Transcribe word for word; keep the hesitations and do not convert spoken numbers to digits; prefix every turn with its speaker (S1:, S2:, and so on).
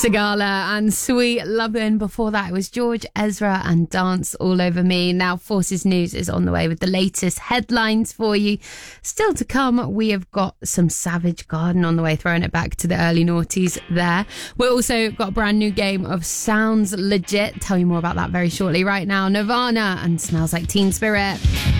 S1: Sigala and Sweet Lovin'. Before that, it was George Ezra and Dance All Over Me. Now, Forces News is on the way with the latest headlines for you. Still to come, we have got some Savage Garden on the way, throwing it back to the early noughties there. We've also got a brand new game of Sounds Legit. Tell you more about that very shortly. Right now, Nirvana and Smells Like Teen Spirit.